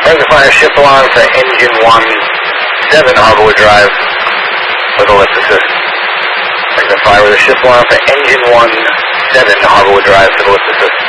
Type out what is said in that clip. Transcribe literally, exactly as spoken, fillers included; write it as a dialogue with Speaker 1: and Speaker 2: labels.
Speaker 1: Bring the fire shift alarm for engine one seven Harborwood Drive with a lift assist. Bring the fire with a shift alarm for engine one seven Harborwood Drive for the lift assist.